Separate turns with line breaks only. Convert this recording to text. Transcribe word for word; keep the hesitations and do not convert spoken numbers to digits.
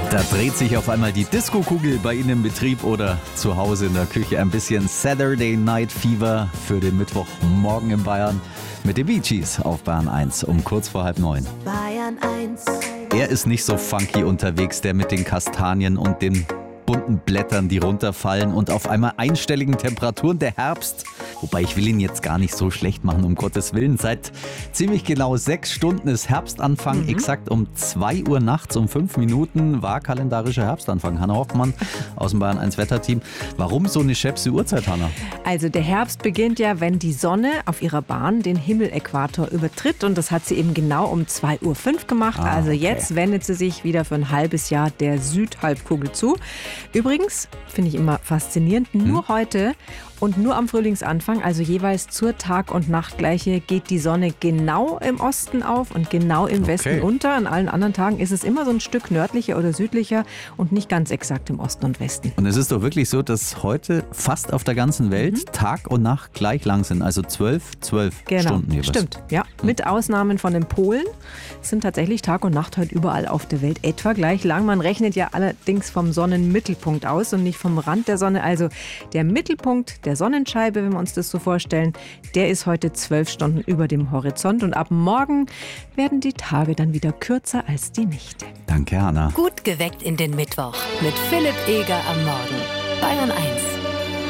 Da dreht sich auf einmal die Disco-Kugel bei Ihnen im Betrieb oder zu Hause in der Küche. Ein bisschen Saturday Night Fever für den Mittwochmorgen in Bayern mit den Bee Gees auf Bayern eins um kurz vor halb neun.
Bayern eins.
Er ist nicht so funky unterwegs, der mit den Kastanien und den bunten Blättern, die runterfallen und auf einmal einstelligen Temperaturen, der Herbst. Wobei ich will ihn jetzt gar nicht so schlecht machen, um Gottes Willen. Seit ziemlich genau sechs Stunden ist Herbstanfang. Mhm. Exakt um zwei Uhr nachts, um fünf Minuten war kalendarischer Herbstanfang. Hanna Hoffmann aus dem Bayern eins Wetterteam. Warum so eine schäbse Uhrzeit, Hanna?
Also der Herbst beginnt ja, wenn die Sonne auf ihrer Bahn den Himmeläquator übertritt. Und das hat sie eben genau um zwei Uhr fünf gemacht.
Ah,
also
okay.
Jetzt wendet sie sich wieder für ein halbes Jahr der Südhalbkugel zu. Übrigens, finde ich immer faszinierend, nur hm. heute und nur am Frühlingsanfang, also jeweils zur Tag- und Nachtgleiche, geht die Sonne genau im Osten auf und genau im
Okay.
Westen unter. An allen anderen Tagen ist es immer so ein Stück nördlicher oder südlicher und nicht ganz exakt im Osten und Westen.
Und es ist doch wirklich so, dass heute fast auf der ganzen Welt mhm. Tag und Nacht gleich lang sind. Also zwölf, zwölf
genau.
Stunden jeweils.
Stimmt, ja. Mhm. Mit Ausnahmen von den Polen sind tatsächlich Tag und Nacht heute überall auf der Welt etwa gleich lang. Man rechnet ja allerdings vom Sonnenmittelpunkt aus und nicht vom Rand der Sonne. Also der Mittelpunkt der Sonnenscheibe, wenn wir uns das so vorstellen, der ist heute zwölf Stunden über dem Horizont. Und ab morgen werden die Tage dann wieder kürzer als die Nächte.
Danke, Hanna.
Gut geweckt in den Mittwoch mit Philipp Eger am Morgen. Bayern eins.